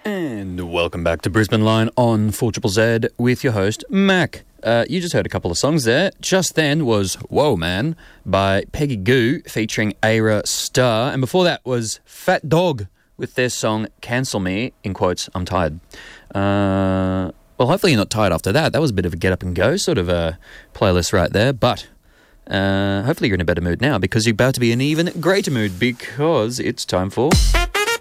And welcome back to Brisbane Line on 4ZZZ with your host, Mac. You just heard a couple of songs there. Just then was Whoa Man by Peggy Gou featuring Ayra Starr. And before that was Fat Dog with their song Cancel Me, in quotes, I'm tired. Well, hopefully you're not tired after that. That was a bit of a get up and go sort of a playlist right there. But hopefully you're in a better mood now because you're about to be in an even greater mood because it's time for...